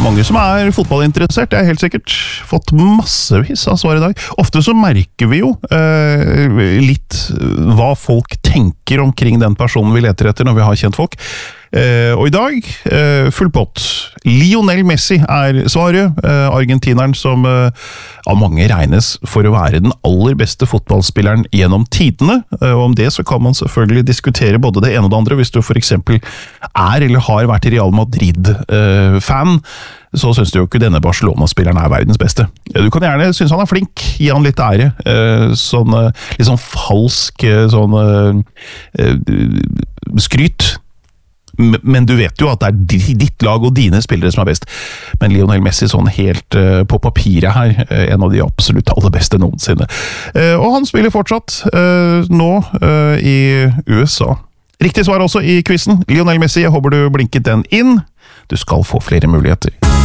mange som fotballinteressert, det helt sikkert. Fått massevis av svar i dag. Ofte så merker vi jo litt hva folk tenker omkring den personen vi leter etter når vi har kjent folk. Og i dag, full pott. Lionel Messi svaret. Argentineren som av mange regnes for å være den aller beste fotballspilleren gjennom tidene. Og om det så kan man selvfølgelig diskutere både det ene og det andre. Hvis du for eksempel eller har vært Real Madrid-fan, så synes du jo ikke denne Barcelona-spilleren verdens beste. Du kan gjerne synes han flink, gi han litt ære. Litt sånn falsk skryt. Men du vet jo at det ditt lag og dine spillere som best. Men Lionel Messi sånn helt på papiret her, en av de absolutt aller beste noensinne. Og han spiller fortsatt nå i USA. Riktig svar også i quizen. Lionel Messi, jeg håper du blinket den inn. Du skal få flere muligheter.